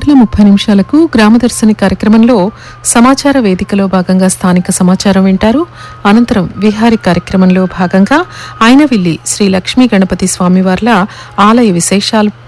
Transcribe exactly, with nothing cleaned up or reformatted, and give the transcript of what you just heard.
గంటల ముప్పై నిమిషాలకు గ్రామదర్శిని కార్యక్రమంలో సమాచార వేదికలో భాగంగా స్థానిక సమాచారం వింటారు. అనంతరం విహారీ కార్యక్రమంలో భాగంగా ఐనవిల్లి శ్రీ లక్ష్మీ గణపతి స్వామివార్ల ఆలయ విశేషాలు